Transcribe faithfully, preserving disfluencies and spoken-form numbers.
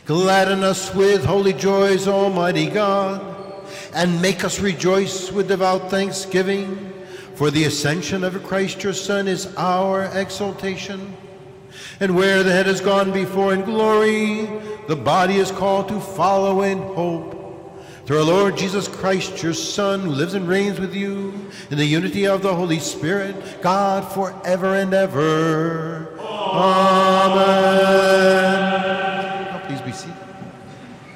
Gladden us with holy joys, Almighty God, and make us rejoice with devout thanksgiving, for the ascension of Christ your Son is our exaltation. And where the head has gone before in glory, the body is called to follow in hope. Through our Lord Jesus Christ, your Son, who lives and reigns with you in the unity of the Holy Spirit, God, forever and ever. Amen.